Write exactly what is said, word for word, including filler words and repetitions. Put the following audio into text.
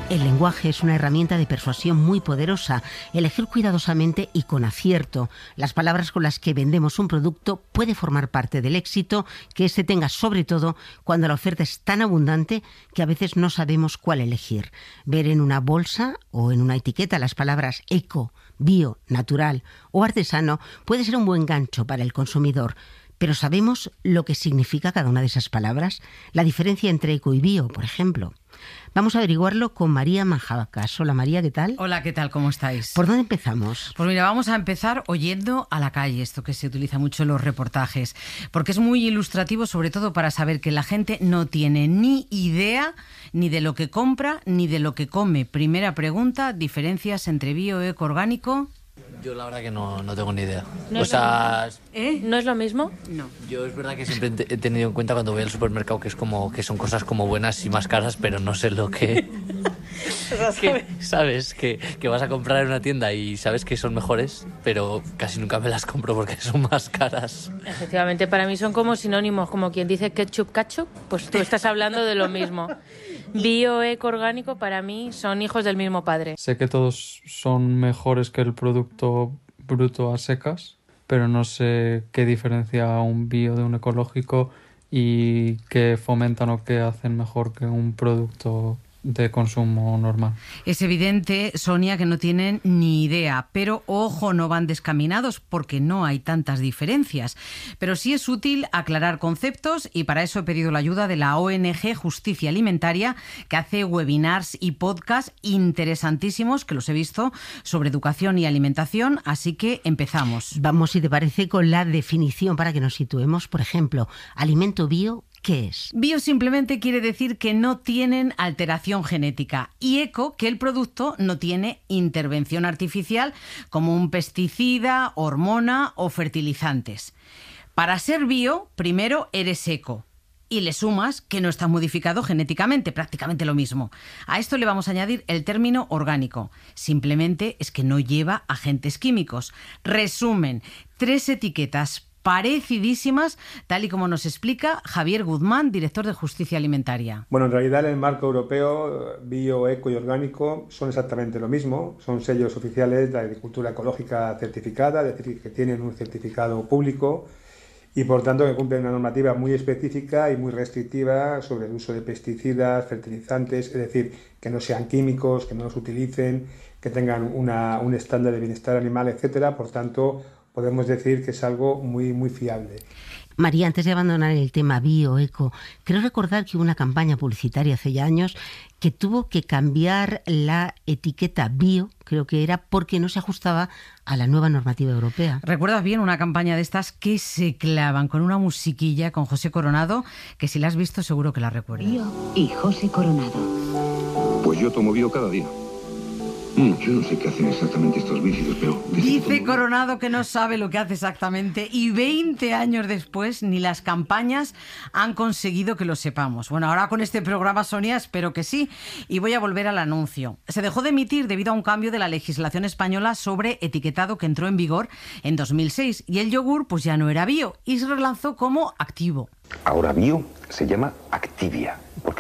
El lenguaje es una herramienta de persuasión muy poderosa. Elegir cuidadosamente y con acierto las palabras con las que vendemos un producto puede formar parte del éxito que éste tenga, sobre todo cuando la oferta es tan abundante que a veces no sabemos cuál elegir. Ver en una bolsa o en una etiqueta las palabras eco, bio, natural o artesano puede ser un buen gancho para el consumidor. Pero ¿sabemos lo que significa cada una de esas palabras? La diferencia entre eco y bio, por ejemplo. Vamos a averiguarlo con María Majacas. Hola María, ¿qué tal? Hola, ¿qué tal? ¿Cómo estáis? ¿Por dónde empezamos? Pues mira, vamos a empezar oyendo a la calle, esto que se utiliza mucho en los reportajes, porque es muy ilustrativo, sobre todo para saber que la gente no tiene ni idea ni de lo que compra ni de lo que come. Primera pregunta, ¿diferencias entre bio, eco, orgánico? Yo la verdad que no, no tengo ni idea. ¿No o es sea, ¿Eh? ¿No es lo mismo? No. yo es verdad que siempre he tenido en cuenta cuando voy al supermercado que es como que son cosas como buenas y más caras, pero no sé lo que... que sabes que, que vas a comprar en una tienda y sabes que son mejores, pero casi nunca me las compro porque son más caras. Efectivamente, para mí son como sinónimos, como quien dice ketchup, ketchup, pues tú estás hablando de lo mismo. Bio, eco, orgánico, para mí son hijos del mismo padre. Sé que todos son mejores que el producto bruto a secas, pero no sé qué diferencia un bio de un ecológico y qué fomentan o qué hacen mejor que un producto de consumo normal. Es evidente, Sonia, que no tienen ni idea, pero ojo, no van descaminados porque no hay tantas diferencias. Pero sí es útil aclarar conceptos y para eso he pedido la ayuda de la O N G Justicia Alimentaria, que hace webinars y podcasts interesantísimos, que los he visto, sobre educación y alimentación, así que empezamos. Vamos, si te parece, con la definición para que nos situemos. Por ejemplo, alimento bio, ¿qué es? Bio simplemente quiere decir que no tienen alteración genética y eco que el producto no tiene intervención artificial como un pesticida, hormona o fertilizantes. Para ser bio, primero eres eco y le sumas que no está modificado genéticamente, prácticamente lo mismo. A esto le vamos a añadir el término orgánico. Simplemente es que no lleva agentes químicos. Resumen, tres etiquetas parecidísimas, tal y como nos explica Javier Guzmán, director de Justicia Alimentaria. Bueno, en realidad en el marco europeo, bio, eco y orgánico son exactamente lo mismo. Son sellos oficiales de agricultura ecológica certificada, es decir, que tienen un certificado público y por tanto que cumplen una normativa muy específica y muy restrictiva sobre el uso de pesticidas, fertilizantes, es decir, que no sean químicos, que no los utilicen, que tengan una, un estándar de bienestar animal, etcétera. Por tanto, podemos decir que es algo muy, muy fiable. María, antes de abandonar el tema bio, eco, creo recordar que hubo una campaña publicitaria hace ya años que tuvo que cambiar la etiqueta bio, creo que era, porque no se ajustaba a la nueva normativa europea. ¿Recuerdas bien una campaña de estas que se clavan con una musiquilla con José Coronado, que si la has visto seguro que la recuerdas? Bio y José Coronado. Pues yo tomo bio cada día. Yo no sé qué hacen exactamente estos bícidos, pero... Dice Coronado que no sabe lo que hace exactamente y veinte años después ni las campañas han conseguido que lo sepamos. Bueno, ahora con este programa, Sonia, espero que sí. Y voy a volver al anuncio. Se dejó de emitir debido a un cambio de la legislación española sobre etiquetado que entró en vigor en dos mil seis y el yogur pues ya no era bio y se relanzó como activo. Ahora bio se llama Activia.